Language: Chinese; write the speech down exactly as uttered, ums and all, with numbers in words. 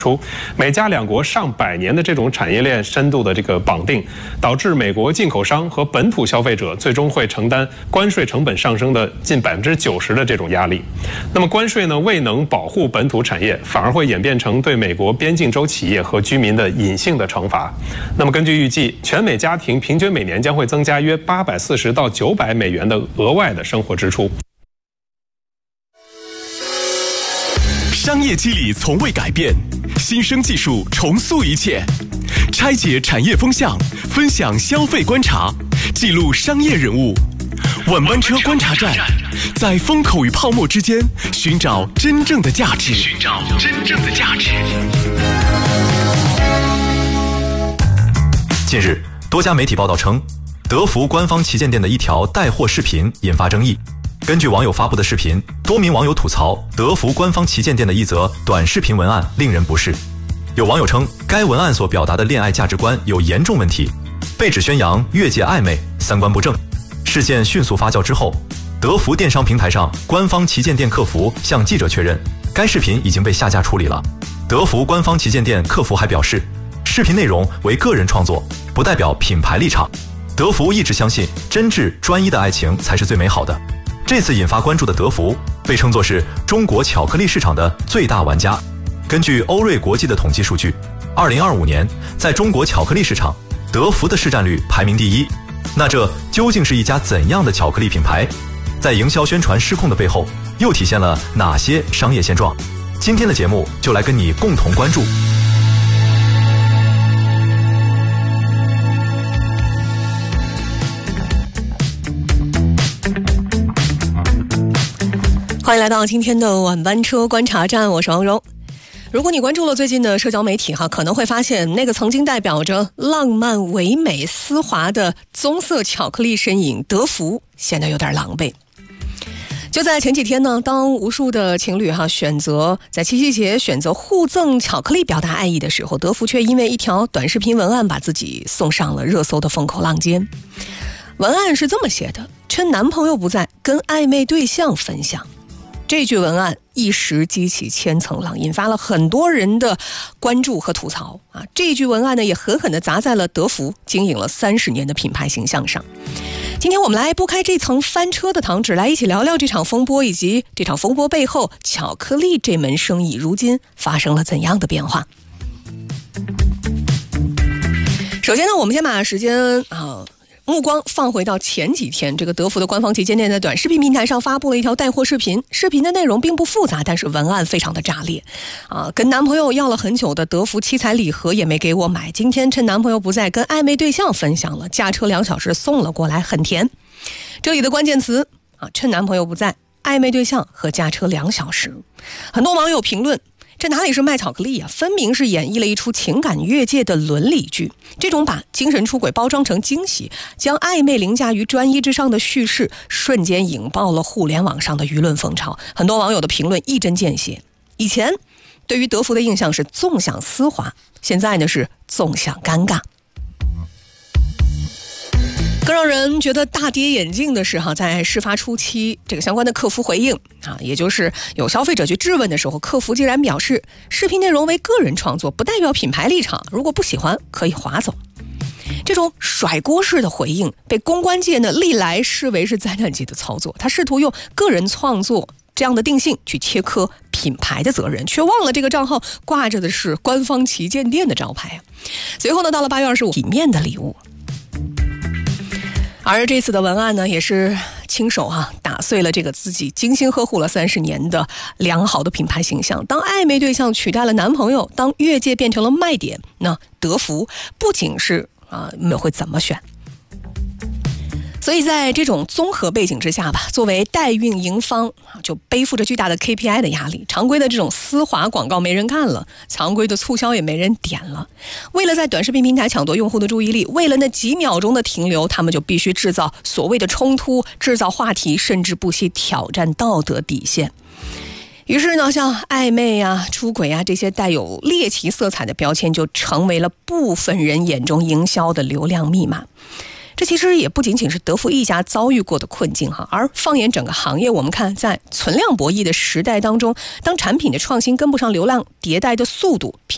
出，美加两国上百年的这种产业链深度的这个绑定，导致美国进口商和本土消费者最终会承担关税成本上升的近百分之九十的这种压力。那么关税呢未能保护本土产业，反而会演变成对美国边境州企业和居民的隐性的惩罚。那么根据预计，全美家庭平均每年将会增加约八百四十到九百美元的额外的生活支出。 商业机理从未改变，新生技术重塑一切，拆解产业风向，分享消费观察，记录商业人物。晚班车观察站，在风口与泡沫之间寻找真正的价值。寻找真正的价值。 近日，多家媒体报道称，德芙官方旗舰店的一条带货视频引发争议。根据网友发布的视频，多名网友吐槽德芙官方旗舰店的一则短视频文案令人不适。有网友称，该文案所表达的恋爱价值观有严重问题，被指宣扬越界暧昧，三观不正。事件迅速发酵之后，德芙电商平台上官方旗舰店客服向记者确认，该视频已经被下架处理了。德芙官方旗舰店客服还表示，视频内容为个人创作，不代表品牌立场。德芙一直相信，真挚专一的爱情才是最美好的。这次引发关注的德芙被称作是中国巧克力市场的最大玩家。根据欧瑞国际的统计数据，二零二五年在中国巧克力市场，德芙的市占率排名第一。那这究竟是一家怎样的巧克力品牌？在营销宣传失控的背后，又体现了哪些商业现状？今天的节目就来跟你共同关注。 欢迎来到今天的晚班车观察站，我是王蓉。如果你关注了最近的社交媒体哈，可能会发现那个曾经代表着浪漫唯美丝滑的棕色巧克力身影德芙显得有点狼狈。就在前几天呢，当无数的情侣哈选择在七夕节选择互赠巧克力表达爱意的时候，德芙却因为一条短视频文案把自己送上了热搜的风口浪尖。文案是这么写的：趁男朋友不在，跟暧昧对象分享。这句文案一时激起千层浪，引发了很多人的关注和吐槽啊！这句文案呢，也狠狠地砸在了德芙经营了三十年的品牌形象上。今天我们来拨开这层翻车的糖纸，来一起聊聊这场风波，以及这场风波背后巧克力这门生意如今发生了怎样的变化。首先呢，我们先把时间啊。目光放回到前几天，这个德芙的官方旗舰店在短视频平台上发布了一条带货视频，视频的内容并不复杂，但是文案非常的炸裂啊！跟男朋友要了很久的德芙七彩礼盒也没给我买，今天趁男朋友不在，跟暧昧对象分享了，驾车两小时送了过来，很甜。这里的关键词啊，趁男朋友不在，暧昧对象和驾车两小时。很多网友评论，这哪里是卖巧克力啊，分明是演绎了一出情感越界的伦理剧。这种把精神出轨包装成惊喜，将暧昧凌驾于专一之上的叙事，瞬间引爆了互联网上的舆论风潮。很多网友的评论一针见血。以前对于德芙的印象是纵享丝滑，现在呢是纵享尴尬。更让人觉得大跌眼镜的是哈，在事发初期，这个相关的客服回应啊，也就是有消费者去质问的时候，客服竟然表示视频内容为个人创作，不代表品牌立场，如果不喜欢可以划走。这种甩锅式的回应被公关界呢历来视为是灾难级的操作，他试图用个人创作这样的定性去切割品牌的责任，却忘了这个账号挂着的是官方旗舰店的招牌。随后呢，到了八月二十五，体面的礼物。而这次的文案呢，也是亲手啊打碎了这个自己精心呵护了三十年的良好的品牌形象。当暧昧对象取代了男朋友，当越界变成了卖点，那德芙不仅是啊会怎么选？所以在这种综合背景之下吧，作为代运营方就背负着巨大的 K P I 的压力，常规的这种丝滑广告没人看了，常规的促销也没人点了。为了在短视频平台抢夺用户的注意力，为了那几秒钟的停留，他们就必须制造所谓的冲突，制造话题，甚至不惜挑战道德底线。于是呢，像暧昧啊、出轨啊这些带有猎奇色彩的标签，就成为了部分人眼中营销的流量密码。这其实也不仅仅是德芙一家遭遇过的困境哈，而放眼整个行业，我们看在存量博弈的时代当中，当产品的创新跟不上流量迭代的速度，